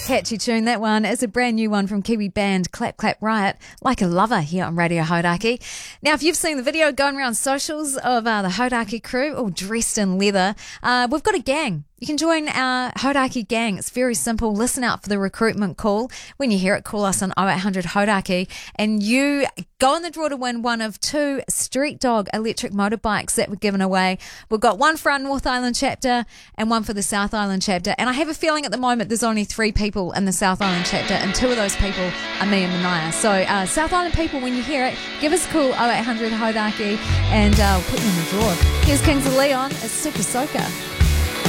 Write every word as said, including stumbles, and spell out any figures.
Catchy tune, that one is a brand new one from Kiwi band Clap Clap Riot, Like a Lover, here on Radio Hodaki. Now, if you've seen the video going around socials of uh, the Hodaki crew, all dressed in leather, uh, we've got a gang. You can join our Hodaki gang. It's very simple. Listen out for the recruitment call. When you hear it, call us on oh eight hundred Hodaki, and you go in the draw to win one of two Street Dog electric motorbikes that were given away. We've got one for our North Island chapter and one for the South Island chapter. And I have a feeling at the moment there's only three people in the South Island chapter, and two of those people are me and Manaya. So uh, South Island people, when you hear it, give us a call, oh eight hundred Hodaki, and uh, we'll put you in the draw. Here's Kings of Leon. It's Super Soaker.